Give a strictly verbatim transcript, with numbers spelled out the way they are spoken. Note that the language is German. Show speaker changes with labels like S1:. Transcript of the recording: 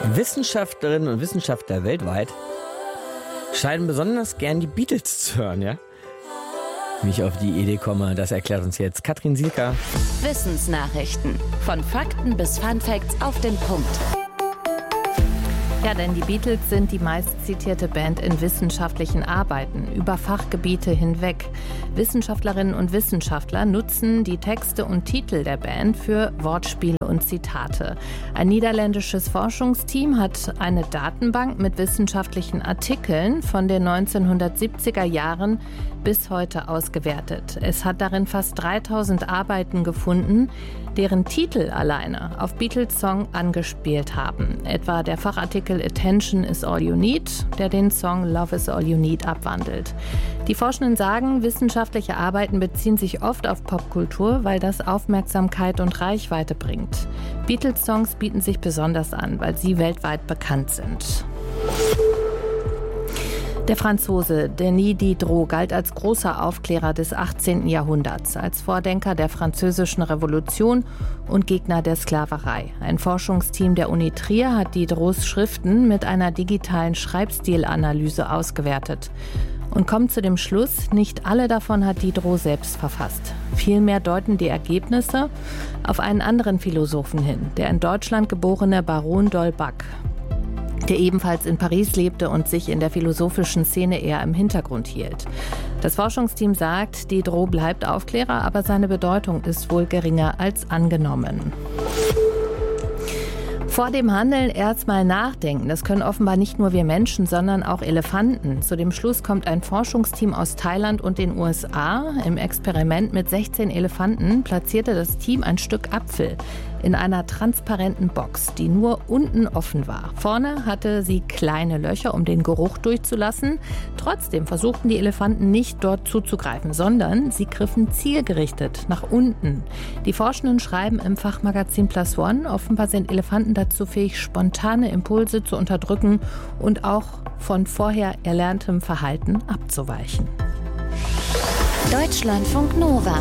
S1: Wissenschaftlerinnen und Wissenschaftler weltweit scheinen besonders gern die Beatles zu hören, ja? Wie ich auf die Idee komme, das erklärt uns jetzt Katrin Sielka.
S2: Wissensnachrichten. Von Fakten bis Funfacts auf den Punkt.
S3: Ja, denn die Beatles sind die meistzitierte Band in wissenschaftlichen Arbeiten über Fachgebiete hinweg. Wissenschaftlerinnen und Wissenschaftler nutzen die Texte und Titel der Band für Wortspiele und Zitate. Ein niederländisches Forschungsteam hat eine Datenbank mit wissenschaftlichen Artikeln von den neunzehnhundertsiebziger Jahren bis heute ausgewertet. Es hat darin fast dreitausend Arbeiten gefunden, deren Titel alleine auf Beatles-Song angespielt haben. Etwa der Fachartikel Attention is all you need, der den Song Love is all you need abwandelt. Die Forschenden sagen, wissenschaftliche Arbeiten beziehen sich oft auf Popkultur, weil das Aufmerksamkeit und Reichweite bringt. Beatles-Songs bieten sich besonders an, weil sie weltweit bekannt sind. Der Franzose Denis Diderot galt als großer Aufklärer des achtzehnten Jahrhunderts, als Vordenker der Französischen Revolution und Gegner der Sklaverei. Ein Forschungsteam der Uni Trier hat Diderots Schriften mit einer digitalen Schreibstilanalyse ausgewertet und kommt zu dem Schluss, nicht alle davon hat Diderot selbst verfasst. Vielmehr deuten die Ergebnisse auf einen anderen Philosophen hin, der in Deutschland geborene Baron d'Holbach, der ebenfalls in Paris lebte und sich in der philosophischen Szene eher im Hintergrund hielt. Das Forschungsteam sagt, Diderot bleibt Aufklärer, aber seine Bedeutung ist wohl geringer als angenommen. Vor dem Handeln erstmal nachdenken. Das können offenbar nicht nur wir Menschen, sondern auch Elefanten. Zu dem Schluss kommt ein Forschungsteam aus Thailand und den U S A. Im Experiment mit sechzehn Elefanten platzierte das Team ein Stück Apfel in einer transparenten Box, die nur unten offen war. Vorne hatte sie kleine Löcher, um den Geruch durchzulassen. Trotzdem versuchten die Elefanten nicht dort zuzugreifen, sondern sie griffen zielgerichtet nach unten. Die Forschenden schreiben im Fachmagazin Plus One, offenbar sind Elefanten dazu fähig, spontane Impulse zu unterdrücken und auch von vorher erlerntem Verhalten abzuweichen.
S2: Deutschlandfunk Nova.